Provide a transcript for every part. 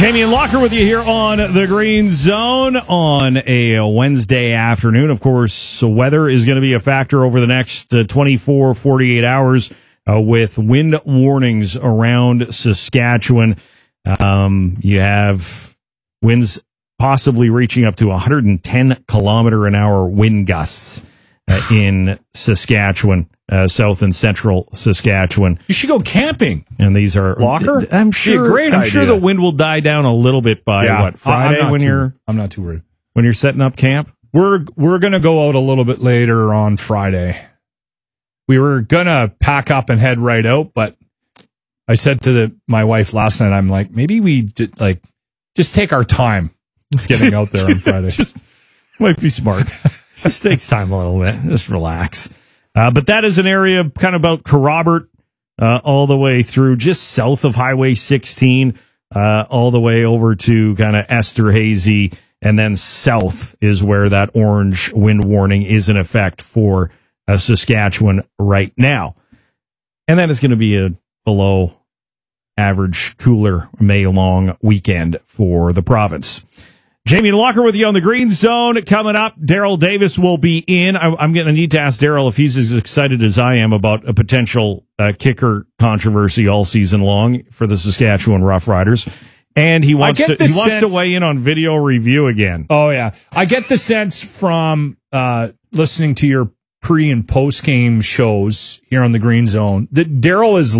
Jamie and Locker with you here on the Green Zone on a Wednesday afternoon. Of course, weather is going to be a factor over the next 24, 48 hours with wind warnings around Saskatchewan. You have winds possibly reaching up to 110 kilometer an hour wind gusts in Saskatchewan. South and central Saskatchewan. You should go camping. And these are Locker. I'm sure. I'm sure the wind will die down a little bit by Friday I'm not too worried when you're setting up camp. We're going to go out a little bit later on Friday. We were going to pack up and head right out, but I said to my wife last night, I'm like, maybe we just take our time getting out there on Friday. Might be smart. Just take time a little bit. Just relax. But that is an area kind of about Kerrobert all the way through just south of Highway 16, all the way over to kind of Esterhazy, and then south is where that orange wind warning is in effect for Saskatchewan right now. And then it's going to be a below average, cooler May-long weekend for the province. Jamie and Locker with you on the Green Zone. Coming up, Daryl Davis will be in. I'm going to need to ask Daryl if he's as excited as I am about a potential kicker controversy all season long for the Saskatchewan Roughriders. And he wants to weigh in on video review again. Oh, yeah. I get the sense from listening to your pre- and post-game shows here on the Green Zone that Daryl is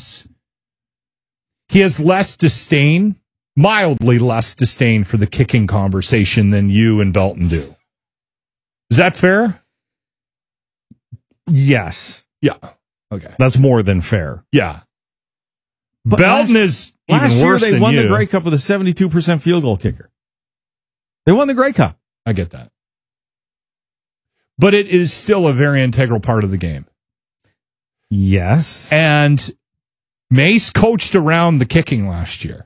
he has less disdain, mildly less disdain for the kicking conversation than you and Belton do. Is that fair? Yes. Yeah. Okay. That's more than fair. Yeah. But Belton is even last year worse they than won you. the Grey Cup with a 72% field goal kicker. They won the Grey Cup. I get that. But it is still a very integral part of the game. Yes. And Mace coached around the kicking last year.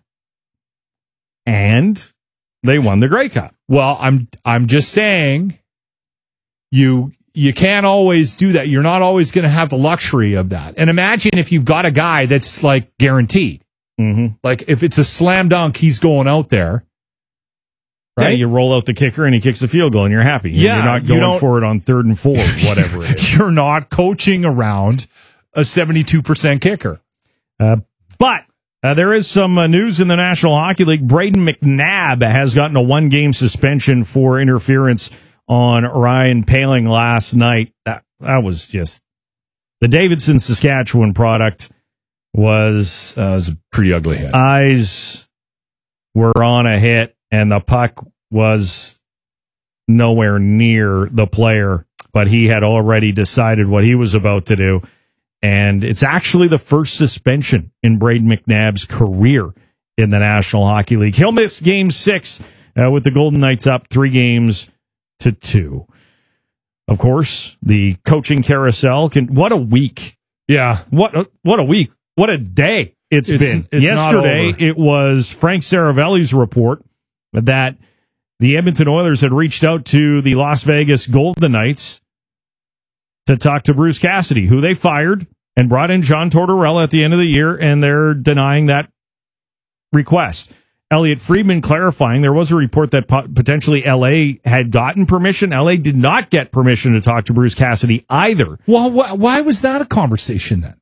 And they won the Grey Cup. Well, I'm just saying you can't always do that. You're not always going to have the luxury of that. And imagine if you've got a guy that's like guaranteed. Mm-hmm. Like if it's a slam dunk, he's going out there. Right? Yeah, you roll out the kicker and he kicks the field goal and you're happy. Yeah, you're not going for it on 3rd and 4, whatever it is. You're not coaching around a 72% kicker. But there is some news in the National Hockey League. Braden McNabb has gotten a 1-game suspension for interference on Ryan Paling last night. That was just the Davidson Saskatchewan product was a pretty ugly hit. Eyes were on a hit and the puck was nowhere near the player, but he had already decided what he was about to do. And it's actually the first suspension in Braden McNabb's career in the National Hockey League. He'll miss Game 6 with the Golden Knights up 3-2. Of course, the coaching carousel what a week. Yeah. What a week. What a day it's been. Yesterday, it was Frank Saravelli's report that the Edmonton Oilers had reached out to the Las Vegas Golden Knights to talk to Bruce Cassidy, who they fired and brought in John Tortorella at the end of the year, and they're denying that request. Elliot Friedman clarifying there was a report that potentially L.A. had gotten permission. L.A. did not get permission to talk to Bruce Cassidy either. Well, why was that a conversation then?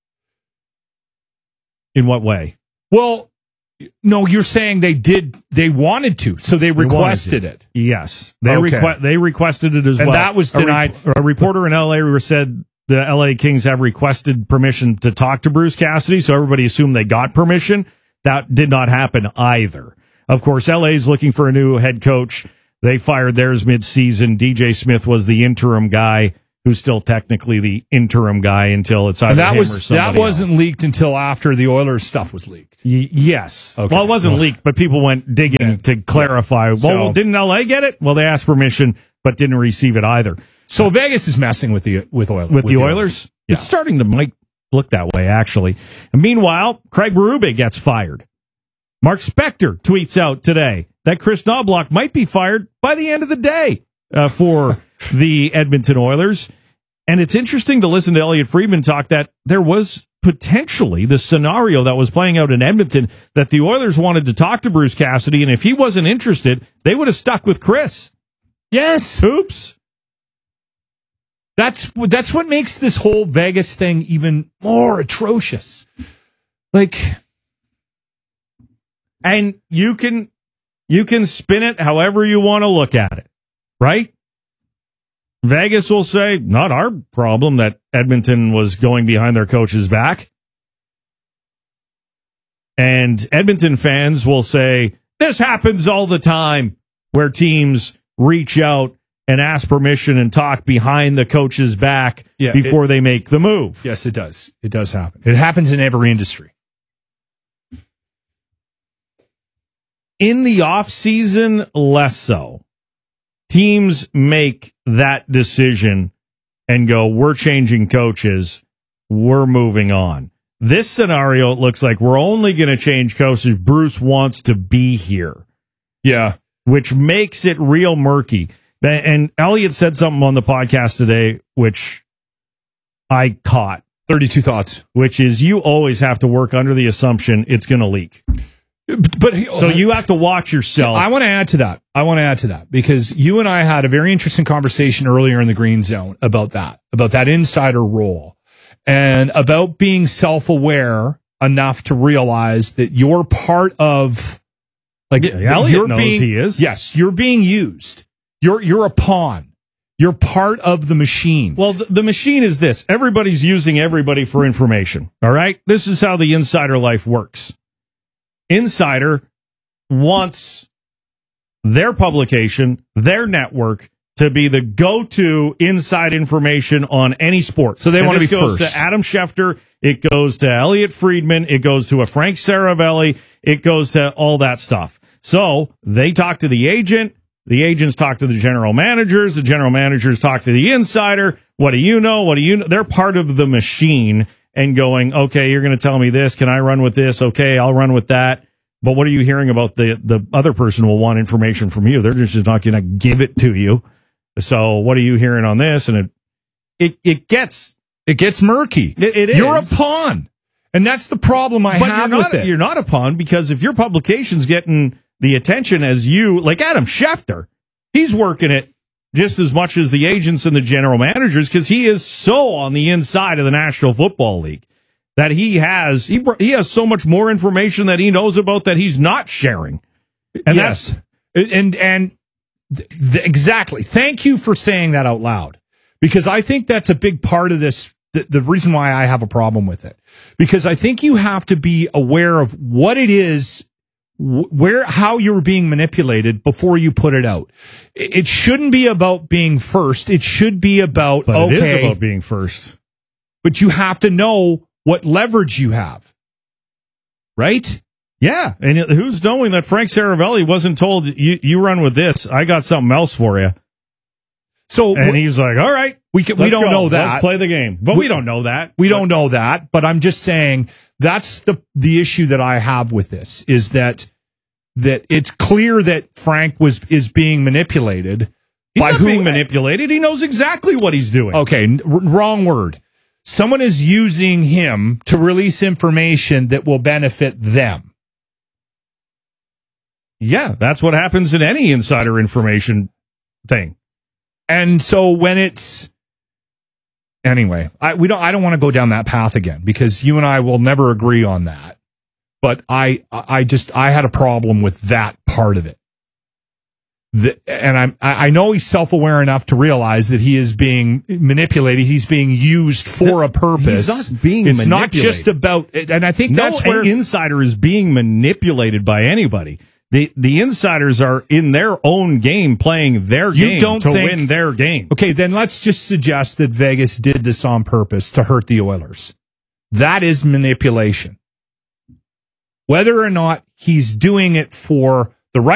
In what way? Well, no, you're saying they wanted to, so they requested it. Yes. They requested it as well. And that was denied. A reporter in L.A. said the L.A. Kings have requested permission to talk to Bruce Cassidy, so everybody assumed they got permission. That did not happen either. Of course, L.A. is looking for a new head coach. They fired theirs midseason. DJ Smith was the interim guy, who's still technically the interim guy until it's either him or somebody That wasn't else. Leaked until after the Oilers stuff was leaked. Yes. Okay. Well, it wasn't leaked, but people went digging to clarify. Well, didn't L.A. get it? Well, they asked permission, but didn't receive it either. So Vegas is messing with the Oilers. With the Oilers? Yeah. It's starting to might look that way, actually. And meanwhile, Craig Berube gets fired. Mark Spector tweets out today that Chris Knobloch might be fired by the end of the day for the Edmonton Oilers. And it's interesting to listen to Elliot Friedman talk that there was potentially the scenario that was playing out in Edmonton, that the Oilers wanted to talk to Bruce Cassidy, and if he wasn't interested, they would have stuck with Chris. Yes. Oops. That's what makes this whole Vegas thing even more atrocious. Like, and you can spin it however you want to look at it, right? Vegas will say, not our problem that Edmonton was going behind their coach's back. And Edmonton fans will say, this happens all the time, where teams reach out and ask permission and talk behind the coach's back before they make the move. Yes, it does. It does happen. It happens in every industry. In the offseason, less so. Teams make that decision and go, we're changing coaches, we're moving on. This scenario, it looks like we're only going to change coaches. Bruce wants to be here. Yeah. Which makes it real murky. And Elliot said something on the podcast today, which I caught. 32 thoughts. Which is, you always have to work under the assumption it's going to leak. So you have to watch yourself. I want to add to that because you and I had a very interesting conversation earlier in the Green Zone about that insider role, and about being self-aware enough to realize that you're part of, like, Elliot knows he is. Yes, you're being used. You're a pawn. You're part of the machine. Well, the machine is this. Everybody's using everybody for information. All right? This is how the insider life works. Insider wants their publication, their network, to be the go-to inside information on any sport. So they want to be first. It goes to Adam Schefter. It goes to Elliot Friedman. It goes to a Frank Saravelli. It goes to all that stuff. So they talk to the agent. The agents talk to the general managers. The general managers talk to the insider. What do you know? What do you know? They're part of the machine and going, okay, you're going to tell me this. Can I run with this? Okay, I'll run with that. But what are you hearing about the other person will want information from you? They're just not going to give it to you. So what are you hearing on this? And it gets murky. It is. You're a pawn. And that's the problem I have with it. You're not a pawn, because if your publication's getting the attention as you, like Adam Schefter, he's working it just as much as the agents and the general managers, because he is so on the inside of the National Football League that he has so much more information that he knows about that he's not sharing. And yes. Exactly. Thank you for saying that out loud, because I think that's a big part of this. The reason why I have a problem with it, because I think you have to be aware of what it is, how you're being manipulated before you put it out. It shouldn't be about being first. It should be about, but it is about being first. But you have to know what leverage you have. Right? Yeah. And who's knowing that Frank Saravelli wasn't told, you run with this, I got something else for you. So, and he's like, all right, we don't know that. Let's play the game. But we don't know that. We don't know that. But I'm just saying that's the issue that I have with this, is that it's clear that Frank is being manipulated. He's not being manipulated. He knows exactly what he's doing. Okay, wrong word. Someone is using him to release information that will benefit them. Yeah, that's what happens in any insider information thing. And so when it's anyway, I don't want to go down that path again, because you and I will never agree on that. But I had a problem with that part of it. And I know he's self-aware enough to realize that he is being manipulated. He's being used for a purpose. He's not being manipulated. It's not just about, and I think that's where insider is being manipulated by anybody. The insiders are in their own game, playing their game to win their game. Okay, then let's just suggest that Vegas did this on purpose to hurt the Oilers. That is manipulation. Whether or not he's doing it for